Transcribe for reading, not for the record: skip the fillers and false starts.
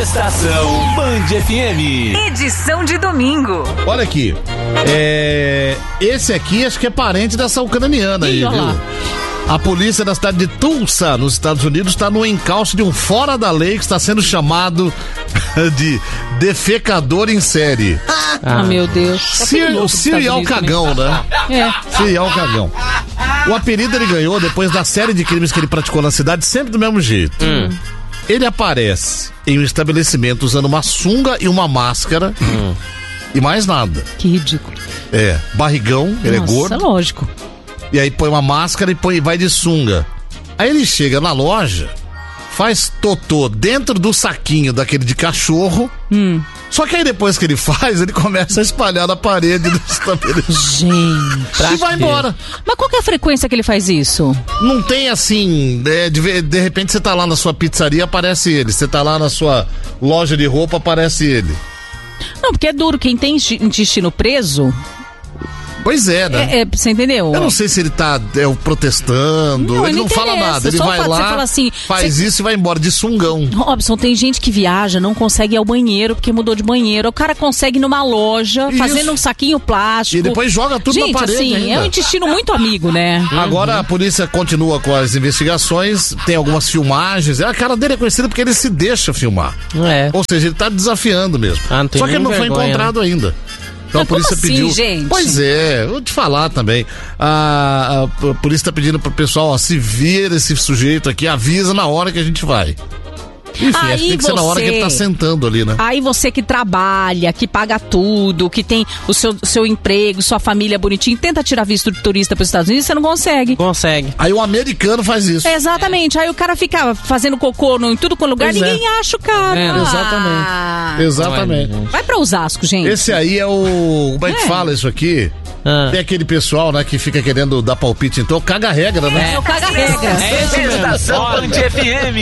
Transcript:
Estação Band FM. Edição de domingo. Olha aqui. Esse aqui acho que é parente dessa ucraniana aí, viu? A polícia da cidade de Tulsa, nos Estados Unidos, está no encalço de um fora da lei que está sendo chamado de defecador em série. Meu Deus. O serial cagão, né? Serial cagão. O apelido ele ganhou depois da série de crimes que ele praticou na cidade, sempre do mesmo jeito. Ele aparece em um estabelecimento usando uma sunga e uma máscara e mais nada. Que ridículo. Barrigão, ele é gordo. Nossa, lógico. E aí põe uma máscara e vai de sunga. Aí ele chega na loja, faz totô dentro do saquinho daquele de cachorro. Só que aí depois que ele faz, ele começa a espalhar na parede do estabelecimento. Gente. E vai embora. Mas qual que é a frequência que ele faz isso? Não tem assim, de repente você tá lá na sua pizzaria, aparece ele. Você tá lá na sua loja de roupa, aparece ele. Não, porque é duro. Quem tem intestino preso... Pois é, né? Você entendeu? Eu não sei se ele tá protestando, ele não fala nada, ele vai lá, fala assim, faz isso e vai embora de sungão. Robson, tem gente que viaja, não consegue ir ao banheiro porque mudou de banheiro. O cara consegue ir numa loja, fazendo um saquinho plástico. E depois joga tudo na parede assim, ainda. É um intestino muito amigo, né? Agora a polícia continua com as investigações, tem algumas filmagens. A cara dele é conhecida porque ele se deixa filmar. Ou seja, ele tá desafiando mesmo. Só que ele não foi encontrado ainda. Então a polícia pediu. Gente? Pois é, vou te falar também. A polícia tá pedindo pro pessoal, se vir esse sujeito aqui, avisa na hora que a gente vai. Enfim, acho que tem que ser na hora que ele tá sentando ali, né? Aí você que trabalha, que paga tudo, que tem o seu emprego, sua família bonitinha, tenta tirar visto de turista pros Estados Unidos, você não consegue. Aí o americano faz isso. Exatamente, aí o cara fica fazendo cocô em tudo com lugar, ninguém acha o cara. Exatamente. Vai pra Osasco, gente. Esse aí é o... Como é que fala isso aqui? Tem aquele pessoal, né, que fica querendo dar palpite, então caga regra, né? É o caga regra. Estação Band FM.